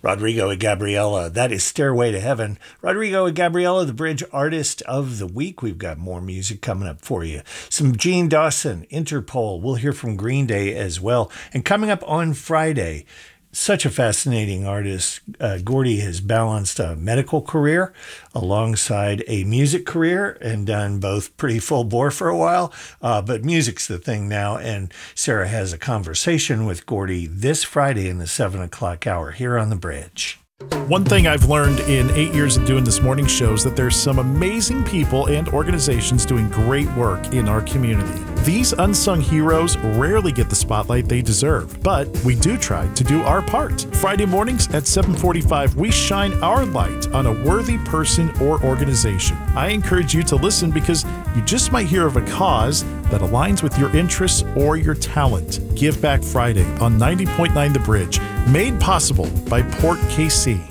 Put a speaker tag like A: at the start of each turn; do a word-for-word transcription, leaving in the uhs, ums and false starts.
A: Rodrigo and Gabriela. That is Stairway to Heaven. Rodrigo and Gabriela, the Bridge Artist of the Week. We've got more music coming up for you. Some Gene Dawson, Interpol. We'll hear from Green Day as well. And coming up on Friday, such a fascinating artist. Uh, Gordy has balanced a medical career alongside a music career and done both pretty full bore for a while. Uh, but music's the thing now. And Sarah has a conversation with Gordy this Friday in the seven o'clock hour here on The Bridge.
B: One thing I've learned in eight years of doing this morning show is that there's some amazing people and organizations doing great work in our community. These unsung heroes rarely get the spotlight they deserve, but we do try to do our part. Friday mornings at seven forty-five, we shine our light on a worthy person or organization. I encourage you to listen because you just might hear of a cause that aligns with your interests or your talent. Give Back Friday on ninety point nine The Bridge, made possible by Port K C.